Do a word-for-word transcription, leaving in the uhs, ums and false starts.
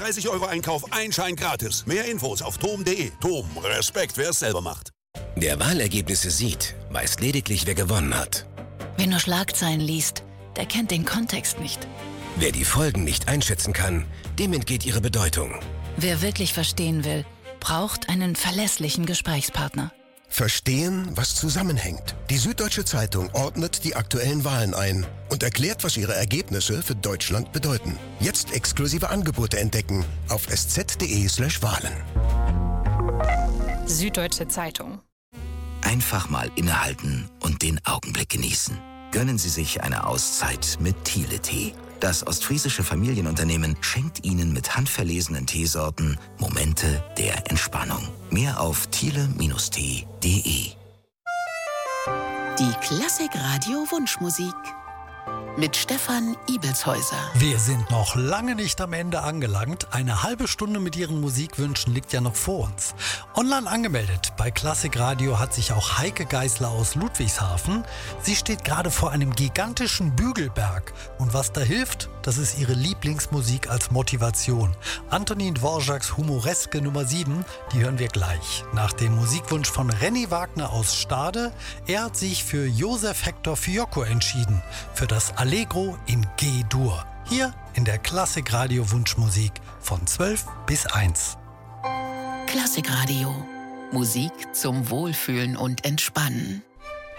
dreißig Euro Einkauf, ein Schein gratis. Mehr Infos auf tom punkt de. Tom, Respekt, wer es selber macht. Wer Wahlergebnisse sieht, weiß lediglich, wer gewonnen hat. Wer nur Schlagzeilen liest, der kennt den Kontext nicht. Wer die Folgen nicht einschätzen kann, dem entgeht ihre Bedeutung. Wer wirklich verstehen will, braucht einen verlässlichen Gesprächspartner. Verstehen, was zusammenhängt. Die Süddeutsche Zeitung ordnet die aktuellen Wahlen ein und erklärt, was ihre Ergebnisse für Deutschland bedeuten. Jetzt exklusive Angebote entdecken auf sz.de slash Wahlen. Süddeutsche Zeitung. Einfach mal innehalten und den Augenblick genießen. Gönnen Sie sich eine Auszeit mit Thiele-Tee. Das ostfriesische Familienunternehmen schenkt Ihnen mit handverlesenen Teesorten Momente der Entspannung. Mehr auf thiele Bindestrich tee punkt de. Die Klassikradio Wunschmusik mit Stefan Ibelshäuser. Wir sind noch lange nicht am Ende angelangt. Eine halbe Stunde mit Ihren Musikwünschen liegt ja noch vor uns. Online angemeldet bei Klassikradio hat sich auch Heike Geißler aus Ludwigshafen. Sie steht gerade vor einem gigantischen Bügelberg. Und was da hilft, das ist ihre Lieblingsmusik als Motivation. Antonin Dvořáks Humoreske Nummer sieben, die hören wir gleich. Nach dem Musikwunsch von Renny Wagner aus Stade. Er hat sich für Josef Hector Fiocco entschieden. Für das Allegro in G-Dur. Hier in der Klassikradio Wunschmusik von zwölf bis eins. Klassikradio. Musik zum Wohlfühlen und Entspannen.